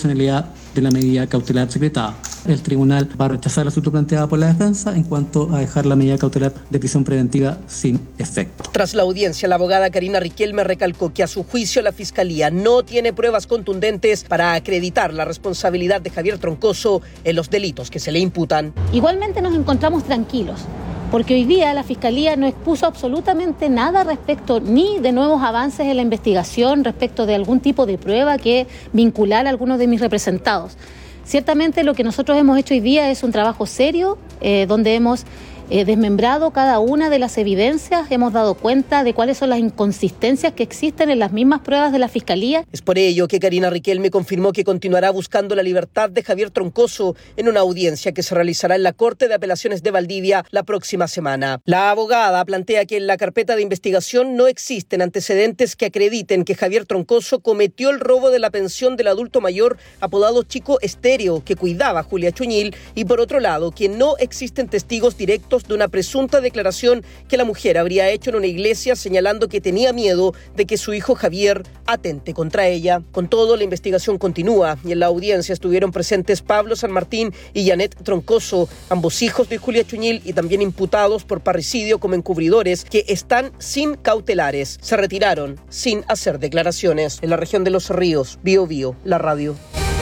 proporcionalidad de la medida cautelar decretada. El tribunal va a rechazar el asunto planteado por la defensa en cuanto a dejar la medida cautelar de prisión preventiva sin efecto. Tras la audiencia, la abogada Karina Riquelme recalcó que a su juicio la Fiscalía no tiene pruebas contundentes para acreditar la responsabilidad de Javier Troncoso en los delitos que se le imputan. Igualmente nos encontramos tranquilos, porque hoy día la Fiscalía no expuso absolutamente nada respecto ni de nuevos avances en la investigación, respecto de algún tipo de prueba que vinculara a algunos de mis representados. Ciertamente lo que nosotros hemos hecho hoy día es un trabajo serio, donde hemos desmembrado cada una de las evidencias, hemos dado cuenta de cuáles son las inconsistencias que existen en las mismas pruebas de la Fiscalía. Es por ello que Karina Riquelme confirmó que continuará buscando la libertad de Javier Troncoso en una audiencia que se realizará en la Corte de Apelaciones de Valdivia la próxima semana. La abogada plantea que en la carpeta de investigación no existen antecedentes que acrediten que Javier Troncoso cometió el robo de la pensión del adulto mayor apodado Chico Estéreo, que cuidaba a Julia Chuñil, y por otro lado, que no existen testigos directos de una presunta declaración que la mujer habría hecho en una iglesia señalando que tenía miedo de que su hijo Javier atente contra ella. Con todo, la investigación continúa y en la audiencia estuvieron presentes Pablo San Martín y Janet Troncoso, ambos hijos de Julia Chuñil y también imputados por parricidio como encubridores, que están sin cautelares. Se retiraron sin hacer declaraciones. En la región de Los Ríos, Bío Bío, la radio.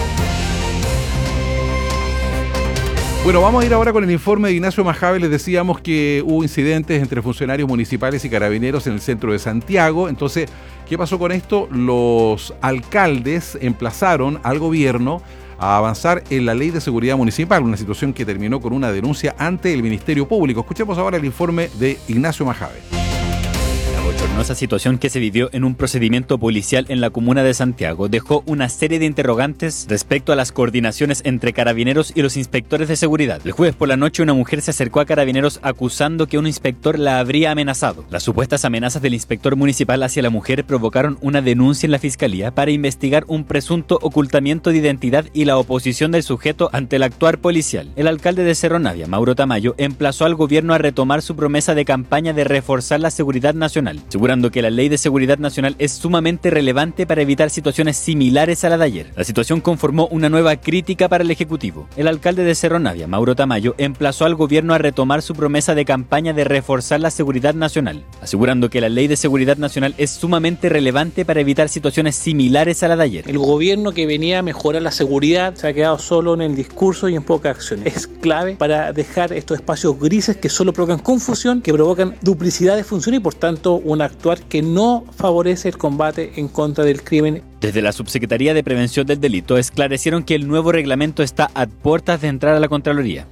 Bueno, vamos a ir ahora con el informe de Ignacio Majave. Les decíamos que hubo incidentes entre funcionarios municipales y carabineros en el centro de Santiago. Entonces, ¿qué pasó con esto? Los alcaldes emplazaron al gobierno a avanzar en la ley de seguridad municipal, una situación que terminó con una denuncia ante el Ministerio Público. Escuchemos ahora el informe de Ignacio Majave. La bochornosa situación que se vivió en un procedimiento policial en la comuna de Santiago dejó una serie de interrogantes respecto a las coordinaciones entre carabineros y los inspectores de seguridad. El jueves por la noche una mujer se acercó a carabineros acusando que un inspector la habría amenazado. Las supuestas amenazas del inspector municipal hacia la mujer provocaron una denuncia en la fiscalía para investigar un presunto ocultamiento de identidad y la oposición del sujeto ante el actuar policial. El alcalde de Cerro Navia, Mauro Tamayo, emplazó al gobierno a retomar su promesa de campaña de reforzar la seguridad nacional, asegurando que la ley de seguridad nacional es sumamente relevante para evitar situaciones similares a la de ayer. La situación conformó una nueva crítica para el Ejecutivo. El alcalde de Cerro Navia, Mauro Tamayo, emplazó al gobierno a retomar su promesa de campaña de reforzar la seguridad nacional, asegurando que la ley de seguridad nacional es sumamente relevante para evitar situaciones similares a la de ayer. El gobierno que venía a mejorar la seguridad se ha quedado solo en el discurso y en poca acción. Es clave para dejar estos espacios grises que solo provocan confusión, que provocan duplicidad de funciones y por tanto un actuar que no favorece el combate en contra del crimen. Desde la Subsecretaría de Prevención del Delito esclarecieron que el nuevo reglamento está a puertas de entrar a la Contraloría.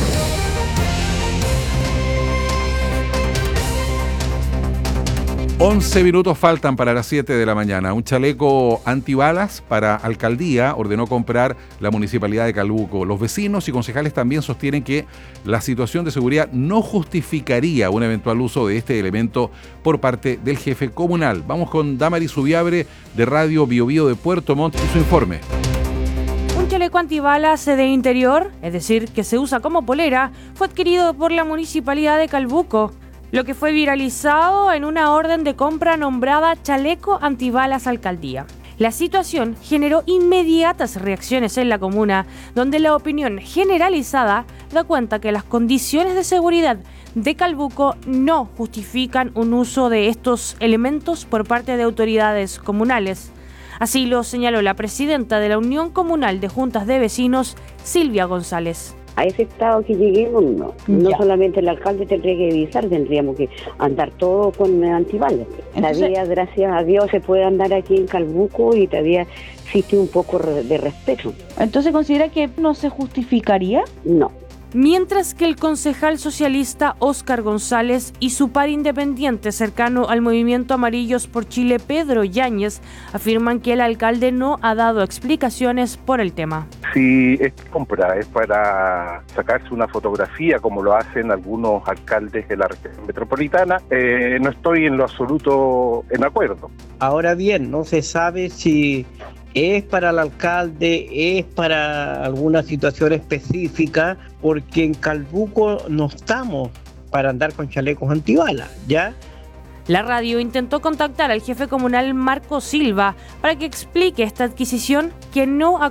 11 minutos faltan para las 7 de la mañana. Un chaleco antibalas para alcaldía ordenó comprar la municipalidad de Calbuco. Los vecinos y concejales también sostienen que la situación de seguridad no justificaría un eventual uso de este elemento por parte del jefe comunal. Vamos con Damaris Subiabre de Radio Bío Bío de Puerto Montt y su informe. Un chaleco antibalas de interior, es decir, que se usa como polera, fue adquirido por la municipalidad de Calbuco, lo que fue viralizado en una orden de compra nombrada Chaleco Antibalas Alcaldía. La situación generó inmediatas reacciones en la comuna, donde la opinión generalizada da cuenta que las condiciones de seguridad de Calbuco no justifican un uso de estos elementos por parte de autoridades comunales. Así lo señaló la presidenta de la Unión Comunal de Juntas de Vecinos, Silvia González. A ese estado que lleguemos, no solamente el alcalde tendría que avisar, tendríamos que andar todo con antibalas. Todavía, gracias a Dios, se puede andar aquí en Calbuco y todavía existe un poco de respeto. ¿Entonces considera que no se justificaría? No. Mientras que el concejal socialista Óscar González y su par independiente cercano al movimiento Amarillos por Chile, Pedro Yáñez, afirman que el alcalde no ha dado explicaciones por el tema. Si esta compra es para sacarse una fotografía, como lo hacen algunos alcaldes de la región metropolitana, no estoy en lo absoluto en acuerdo. Ahora bien, no se sabe si es para el alcalde, es para alguna situación específica, porque en Calbuco no estamos para andar con chalecos antibalas, ¿ya? La radio intentó contactar al jefe comunal Marco Silva para que explique esta adquisición, que no ha contestado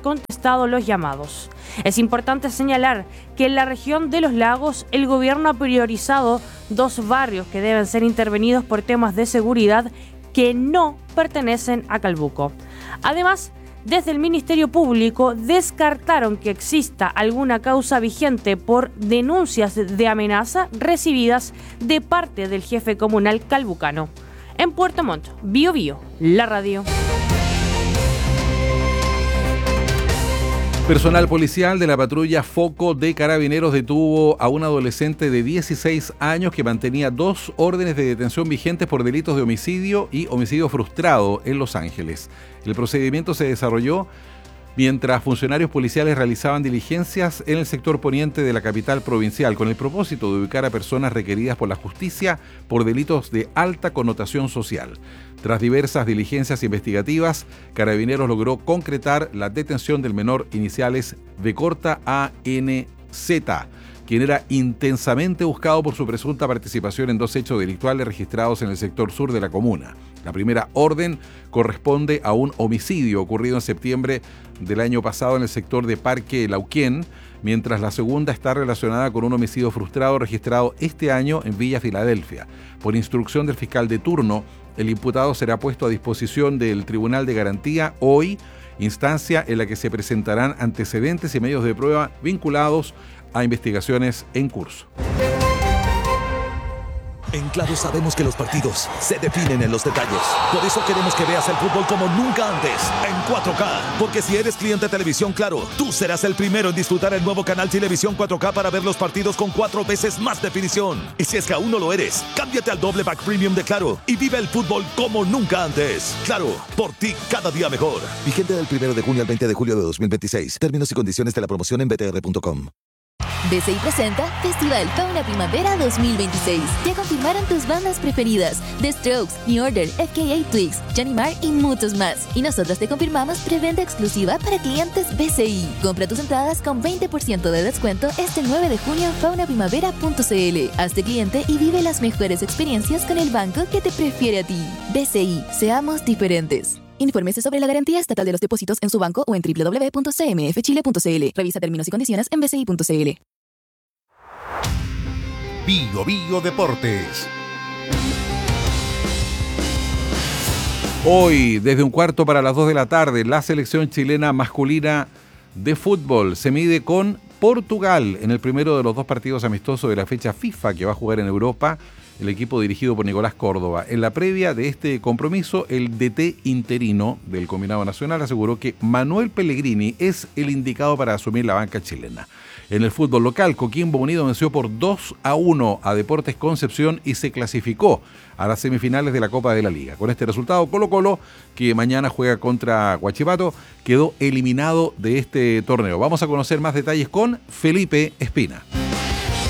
contestado los llamados. Es importante señalar que en la región de los lagos el gobierno ha priorizado 2 barrios que deben ser intervenidos por temas de seguridad que no pertenecen a Calbuco. Además, desde el Ministerio Público descartaron que exista alguna causa vigente por denuncias de amenaza recibidas de parte del jefe comunal calbucano. En Puerto Montt, Bío Bío, la radio. Personal policial de la patrulla Foco de Carabineros detuvo a un adolescente de 16 años que mantenía 2 órdenes de detención vigentes por delitos de homicidio y homicidio frustrado en Los Ángeles. El procedimiento se desarrolló mientras funcionarios policiales realizaban diligencias en el sector poniente de la capital provincial con el propósito de ubicar a personas requeridas por la justicia por delitos de alta connotación social. Tras diversas diligencias investigativas, Carabineros logró concretar la detención del menor iniciales de corta ANZ, quien era intensamente buscado por su presunta participación en 2 hechos delictuales registrados en el sector sur de la comuna. La primera orden corresponde a un homicidio ocurrido en septiembre del año pasado en el sector de Parque Lauquén, mientras la segunda está relacionada con un homicidio frustrado registrado este año en Villa Filadelfia. Por instrucción del fiscal de turno, el imputado será puesto a disposición del Tribunal de Garantía hoy, instancia en la que se presentarán antecedentes y medios de prueba vinculados a investigaciones en curso. En Claro sabemos que los partidos se definen en los detalles. Por eso queremos que veas el fútbol como nunca antes, en 4K. Porque si eres cliente de Televisión Claro, tú serás el primero en disfrutar el nuevo canal Televisión 4K para ver los partidos con 4 veces más definición. Y si es que aún no lo eres, cámbiate al doble pack premium de Claro y vive el fútbol como nunca antes. Claro, por ti cada día mejor. Vigente del 1 de junio al 20 de julio de 2026. Términos y condiciones de la promoción en btr.com. BCI presenta Festival Fauna Primavera 2026. Ya confirmaron tus bandas preferidas: The Strokes, New Order, FKA Twigs, Johnny Marr y muchos más. Y nosotros te confirmamos preventa exclusiva para clientes BCI. Compra tus entradas con 20% de descuento este 9 de junio en faunaprimavera.cl. Hazte cliente y vive las mejores experiencias con el banco que te prefiere a ti. BCI, seamos diferentes. Infórmese sobre la garantía estatal de los depósitos en su banco o en www.cmfchile.cl. Revisa términos y condiciones en bci.cl. Bío Bío Deportes. Hoy, desde 1:15 p.m, la selección chilena masculina de fútbol se mide con Portugal en el primero de los 2 partidos amistosos de la fecha FIFA que va a jugar en Europa el equipo dirigido por Nicolás Córdoba. En la previa de este compromiso, el DT interino del combinado nacional aseguró que Manuel Pellegrini es el indicado para asumir la banca chilena. En el fútbol local, Coquimbo Unido venció por 2-1 a Deportes Concepción y se clasificó a las semifinales de la Copa de la Liga. Con este resultado, Colo-Colo, que mañana juega contra Huachipato, quedó eliminado de este torneo. Vamos a conocer más detalles con Felipe Espina.